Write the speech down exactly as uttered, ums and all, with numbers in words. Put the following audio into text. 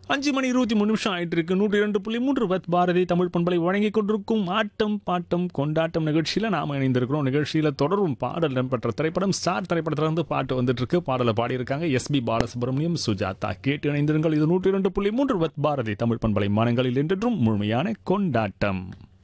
அஞ்சு மணி இருபத்தி மூணு நிமிஷம் ஆயிட்டு இருக்கு. நூற்றி இரண்டு புள்ளி மூன்று வத் பாரதி தமிழ் பண்பலை வழங்கிக் கொண்டிருக்கும் ஆட்டம் பாட்டம் கொண்டாட்டம் நிகழ்ச்சியில் நாம் இணைந்திருக்கிறோம். நிகழ்ச்சியில் தொடரும் பாடல் இடம்பெற்ற திரைப்படம் ஸ்டார் திரைப்படத்திலிருந்து பாட்டு வந்துட்டு இருக்கு. பாடலை பாடியிருக்காங்க எஸ் பி பாலசுப்ரமணியம், சுஜாதா. கேட்டு இணைந்திருங்கள். இது நூற்றி இரண்டு புள்ளி மூன்று வத் பாரதி தமிழ் பண்பலை மானங்களில் என்றும் முழுமையான கொண்டாட்டம்.